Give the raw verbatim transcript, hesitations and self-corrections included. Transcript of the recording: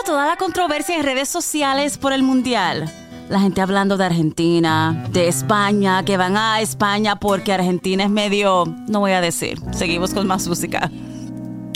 toda la controversia en redes sociales por el Mundial. La gente hablando de Argentina, de España, que van a España porque Argentina es medio... No voy a decir. Seguimos con más música.